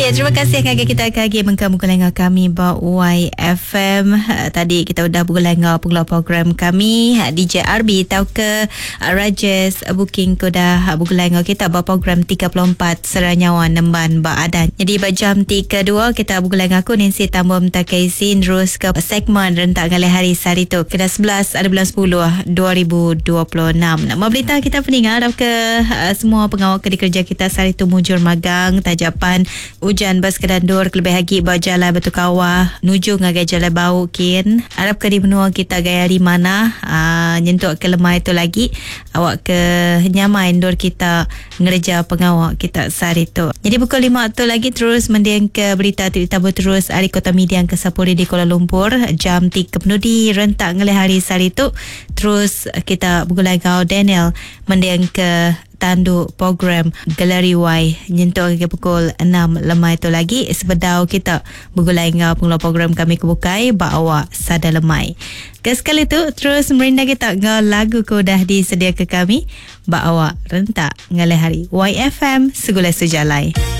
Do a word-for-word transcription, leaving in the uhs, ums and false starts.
Ya, terima kasih kerana kita kagi mengkamu kelengah kami ba Y F M. Uh, tadi kita udah bergelengah pula program kami uh, D J R B tau ke uh, Rajes uh, booking ko dah uh, bergelengah kita ba program tiga puluh empat Seranyawan Nemban ba Adan. Jadi ba jam tiga dua kita bergelengah aku Nancy tambah mentakai sin terus ke segmen rentak kali hari sehari tu kena sebelas ada bulan sepuluh dua ribu dua puluh enam. Nama berita kita peningat ke uh, semua pengawal kerja kita sehari tu mujur magang tajapan hujan bas kedandur kelebih lagi bawa jalan batu kawah nuju ngagai jalan bau kin harap ke di menua kita gaya di mana aa, nyentuk ke lemah itu lagi awak ke nyamai indoor kita ngerja pengawak kita sehari tu. Jadi pukul lima tu lagi terus mendiang ke berita ditambah terus hari kota Midiang ke Sapuri di Kuala Lumpur jam tiga penudi rentak ngelih hari sehari tu terus kita bergulai-gau Daniel mendiang ke tanduk program Galeri Y nyentuh ke pukul enam lemai itu lagi sepedau kita bergulai ngau pengelola program kami kebukai ba awak sada lemai ke sekali tu terus merinda kita ngau lagu ko dah disedia ke kami ba awak rentak ngalih hari Y F M segulai sejalai.